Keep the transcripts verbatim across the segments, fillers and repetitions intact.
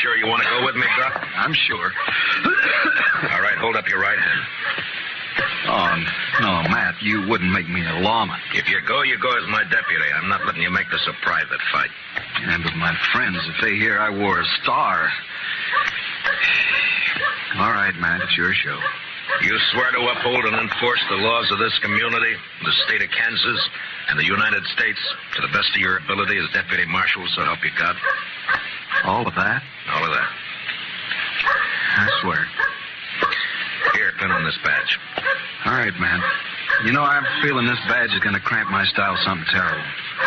sure you want to go with me, Doc? I'm sure. All right, hold up your right hand. Oh, no, Matt, you wouldn't make me a lawman. If you go, you go as my deputy. I'm not letting you make this a private fight. And with my friends, if they hear I wore a star... All right, Matt, it's your show. You swear to uphold and enforce the laws of this community, the state of Kansas, and the United States to the best of your ability as deputy marshal, so help you God? All of that? All of that. I swear. Here, pin on this badge. All right, man. You know, I'm feeling this badge is going to cramp my style something terrible.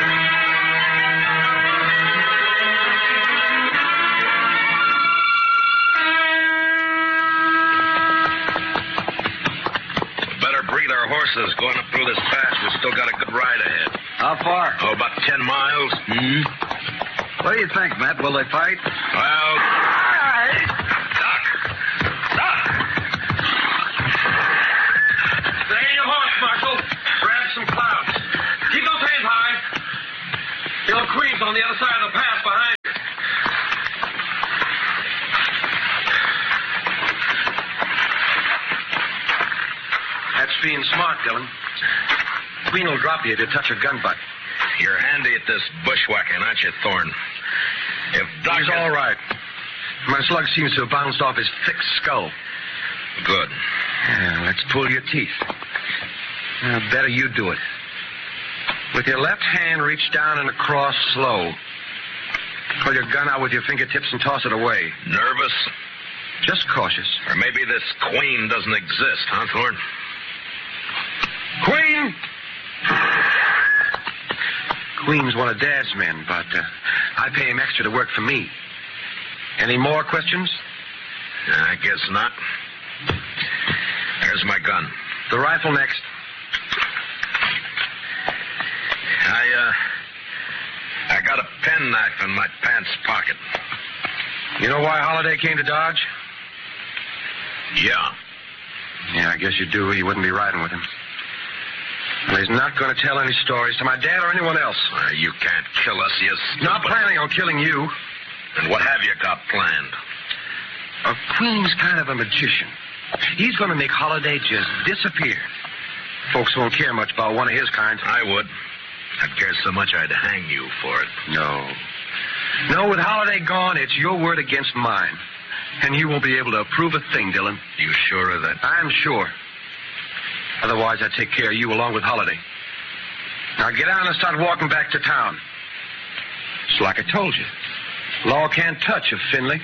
Better breathe our horses. Going up through this pass, we've still got a good ride ahead. How far? Oh, about ten miles. Hmm? What do you think, Matt? Will they fight? Well... Doc! Doc! Stay in your horse, Marshal. Grab some clouds. Keep those hands high. Bill Queen's on the other side of the pass behind you. That's being smart, Dillon. Queen will drop you if you touch her gun butt. You're handy at this bushwhacking, aren't you, Thorne? If Doc... He's all right. My slug seems to have bounced off his thick skull. Good. Yeah, let's pull your teeth. Uh, better you do it. With your left hand, reach down and across slow. Pull your gun out with your fingertips and toss it away. Nervous? Just cautious. Or maybe this queen doesn't exist, huh, Thorne? Queen! Queen's one of Dad's men, but uh, I pay him extra to work for me. Any more questions? I guess not. There's my gun. The rifle next. I, uh... I got a penknife in my pants pocket. You know why Holiday came to Dodge? Yeah. Yeah, I guess you do. You wouldn't be riding with him. Well, he's not going to tell any stories to my dad or anyone else. Uh, you can't kill us, you stupid... Not planning on killing you. And what have you got planned? A Queen's kind of a magician. He's going to make Holiday just disappear. Folks won't care much about one of his kind. I would. I'd care so much I'd hang you for it. No. No, with Holiday gone, it's your word against mine. And you won't be able to approve a thing, Dillon. You sure of that? I'm sure. Otherwise, I'd take care of you along with Holiday. Now get on and start walking back to town. It's like I told you. Law can't touch a Finley.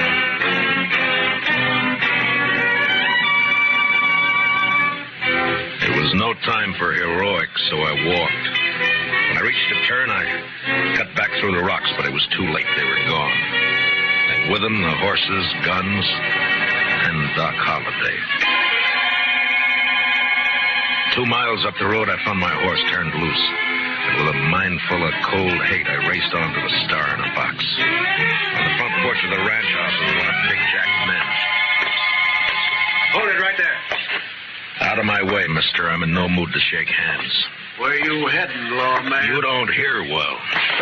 It was no time for heroics, so I walked. When I reached a turn, I cut back through the rocks, but it was too late. They were gone. And with them, the horses, guns, and Doc Holliday. Two miles up the road, I found my horse turned loose. And with a mind full of cold hate, I raced on to the Star in a box. On the front porch of the ranch house was one of Big Jack's men. Hold it right there. Out of my way, mister. I'm in no mood to shake hands. Where you heading, lawman? You don't hear well.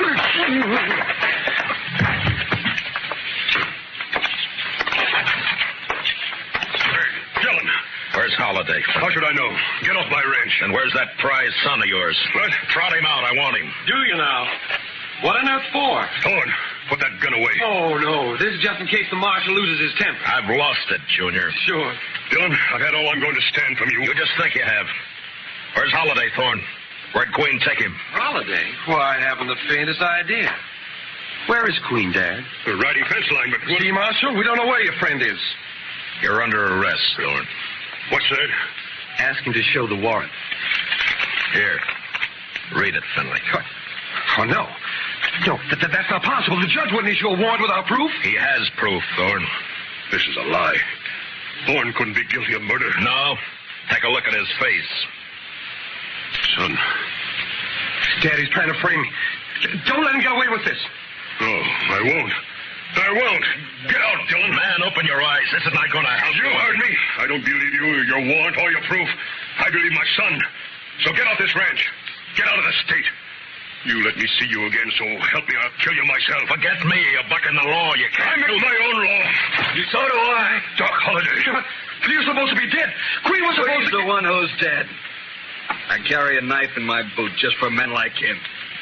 Dillon. Where's Holiday? How should I know? Get off my ranch. And where's that prize son of yours? What? Trot him out. I want him. Do you now? What on earth for? Thorne, put that gun away. Oh, no. This is just in case the marshal loses his temper. I've lost it, Junior. Sure. Dillon, I've had all I'm going to stand from you. You just think you have. Where's Holiday, Thorne? Where'd Queen take him? Holiday? Why, I haven't the faintest idea. Where is Queen, Dad? The riding fence line, but... See, Marshal, we don't know where your friend is. You're under arrest, Thorne. What's that? Ask him to show the warrant. Here. Read it, Finley. Oh, no. No, that, that, that's not possible. The judge wouldn't issue a warrant without proof. He has proof, Thorne. This is a lie. Thorne couldn't be guilty of murder. No. Take a look at his face. Son. Daddy's trying to frame me. Don't let him get away with this. No, I won't. I won't. Get out, Dillon. Man, open your eyes. This is not going to help. You heard me. I don't believe you, your warrant, or your proof. I believe my son. So get out this ranch. Get out of the state. You let me see you again, so help me, I'll kill you myself. Forget me. You're bucking the law. You I can't make do my own law. So do I. Doc Holliday. But you're supposed to be dead. Queen was supposed He's to... the one who's dead. I carry a knife in my boot just for men like him.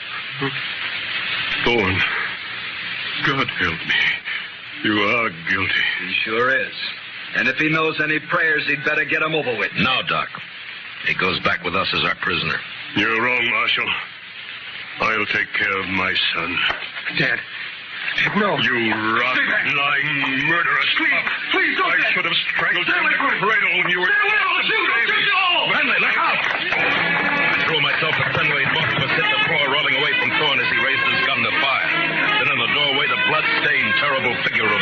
Thorne, God help me. You are guilty. He sure is. And if he knows any prayers, he'd better get them over with. No, Doc. He goes back with us as our prisoner. You're wrong, Marshal. I'll take care of my son. Dad. No. You rotten, lying, murderous pup. Please, don't, I Dad. should have strangled you Stay in away the from me. cradle when you were... Stay away, I'll shoot. I'll shoot you all. Manley, look out! I threw myself at Fenway. Mark was hit the floor, rolling away from Thorne as he raised his gun to fire. Then in the doorway, the blood-stained, terrible figure